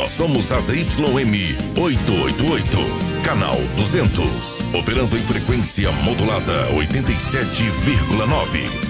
Nós somos a ZYM 888, canal 200, operando em frequência modulada 87,9.